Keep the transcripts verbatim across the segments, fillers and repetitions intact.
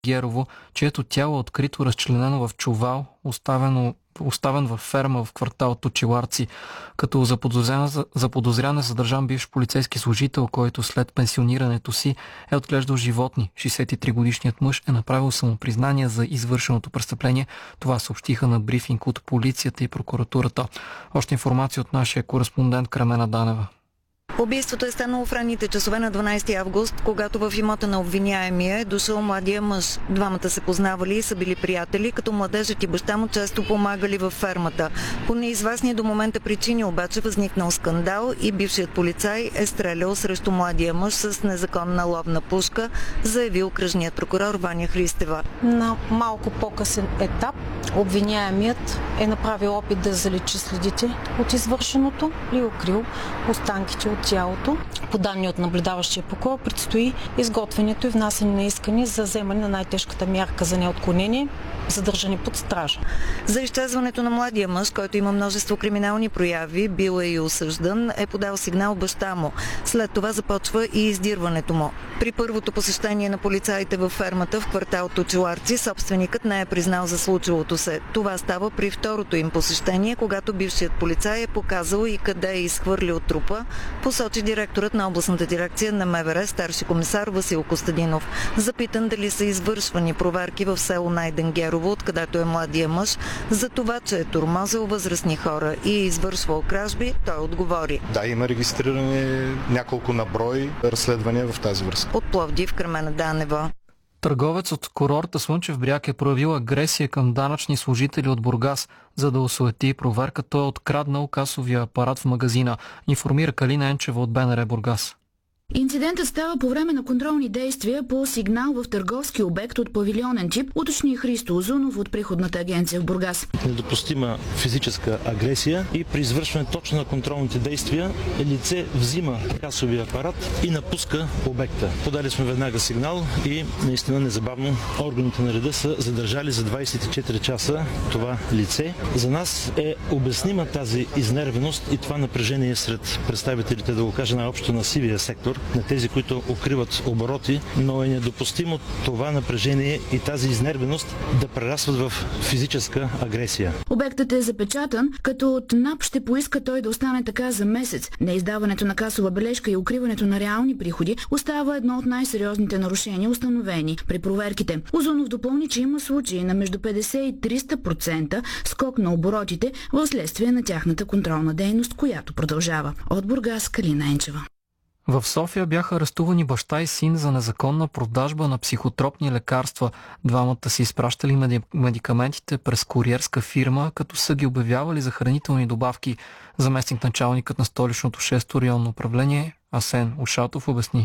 Герово, чието тяло е открито разчленено в чувал, оставено, оставен във ферма в квартал Точиларци. Като заподозрян е задържан бивш полицейски служител, който след пенсионирането си е отглеждал животни. шейсет и три годишният мъж е направил самопризнание за извършеното престъпление. Това съобщиха на брифинг от полицията и прокуратурата. Още информация от нашия кореспондент Кремена Данева. Убийството е станало в ранните часове на дванадесети август, когато в имота на обвиняемия е дошъл младия мъж. Двамата се познавали и са били приятели, като младежът и баща му често помагали във фермата. По неизвестни до момента причини обаче възникнал скандал и бившият полицай е стрелял срещу младия мъж с незаконна ловна пушка, заявил окръжният прокурор Ваня Христева. На малко по-късен етап обвиняемият е направил опит да заличи следите от извършеното и укрил останките от тялото. По данни от наблюдаващия прокурор предстои изготвянето и внасяне на искане за вземане на най-тежката мярка за неотклонение, задържане под стража. За изчезването на младия мъж, който има множество криминални прояви, бил е и осъждан, е подал сигнал баща му. След това започва и издирването му. При първото посещение на полицаите във фермата в квартал Точиларци, собственикът не е признал за случилото се. Това става при второто им посещение, когато бившият полицай е показал и къде е изхвърлил трупа, посочи директорът на областната дирекция на МВР, старши комисар Васил Костадинов. Запитан дали са извършвани проверки в село Найден Герово, откъдето е младия мъж, за това, че е тормозил възрастни хора и е извършвал кражби, той отговори. Да, има регистрирани няколко на брой разследвания в тази връзка. От Пловдив, Кремена Данева. Търговец от курорта Слънчев бряг е проявил агресия към данъчни служители от Бургас. За да осуети проверка, той е откраднал касовия апарат в магазина, информира Калина Енчева от БНР Бургас. Инцидентът става по време на контролни действия по сигнал в търговски обект от павилионен тип, уточни Христо Озунов от приходната агенция в Бургас. Недопустима физическа агресия и при извършване точно на контролните действия лице взима касовия апарат и напуска обекта. Подали сме веднага сигнал и наистина незабавно органите на реда са задържали за двадесет и четири часа това лице. За нас е обяснима тази изнервеност и това напрежение сред представителите, да го кажа най-общо, на сивия сектор, на тези, които укриват обороти, но е недопустимо това напрежение и тази изнервеност да прерастват в физическа агресия. Обектът е запечатан, като от НАП ще поиска той да остане така за месец. Неиздаването на касова бележка и укриването на реални приходи остава едно от най-сериозните нарушения, установени при проверките. Озунов допълни, че има случаи на между петдесет и триста процента скок на оборотите в следствие на тяхната контролна дейност, която продължава. От Бургас, Калина Енчева. В София бяха арестувани баща и син за незаконна продажба на психотропни лекарства. Двамата си изпращали медикаментите през куриерска фирма, като са ги обявявали за хранителни добавки. Заместник началникът на столичното шесто районно управление Асен Ушатов обясни.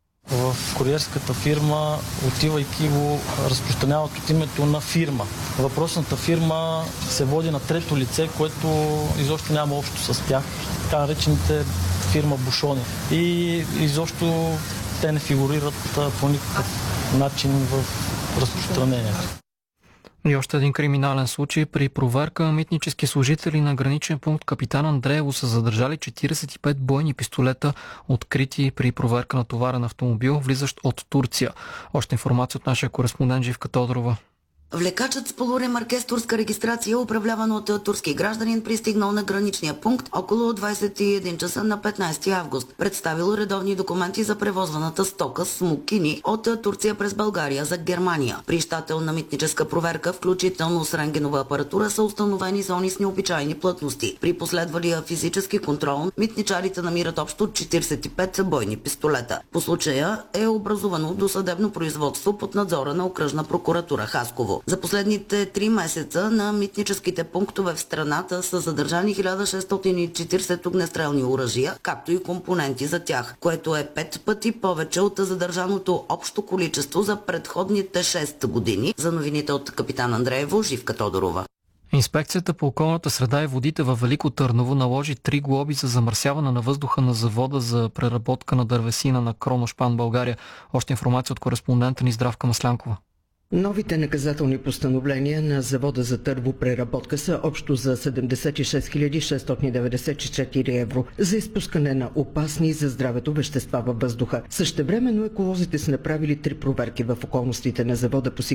В куриерската фирма, отивайки, го разпространяват от името на фирма. Въпросната фирма се води на трето лице, което изобщо няма общо с тях. Така наречените фирма Бушони. И изобщо те не фигурират по никакъв начин в разпространението. И още един криминален случай. При проверка митнически служители на граничен пункт Капитан Андреево са задържали четиридесет и пет бойни пистолета, открити при проверка на товарен автомобил, влизащ от Турция. Още информация от нашия кореспондент Живка Тодорова. Влекачът с полуремарке с турска регистрация, управляван от турски гражданин, пристигнал на граничния пункт около двадесет и един часа на петнадесети август. Представил редовни документи за превозваната стока смокини от Турция през България за Германия. При щателна митническа проверка, включително с рентгенова апаратура, са установени зони с необичайни плътности. При последвалия физически контрол, митничарите намират общо четиридесет и пет бойни пистолета. По случая е образувано досъдебно производство под надзора на окръжна прокуратура Хасково. За последните три месеца на митническите пунктове в страната са задържани хиляда шестстотин и четиридесет огнестрелни оръжия, както и компоненти за тях, което е пет пъти повече от задържаното общо количество за предходните шест години. За новините от Капитан Андреево, Живка Тодорова. Инспекцията по околната среда и водите във Велико Търново наложи три глоби за замърсяване на въздуха на завода за преработка на дървесина на Кроношпан, България. Още информация от кореспондента ни Здравка Маслянкова. Новите наказателни постановления на завода за тървопреработка са общо за седемдесет и шест хиляди шестстотин деветдесет и четири евро за изпускане на опасни за здравето вещества във въздуха. Същевременно еколозите са направили три проверки в околностите на завода по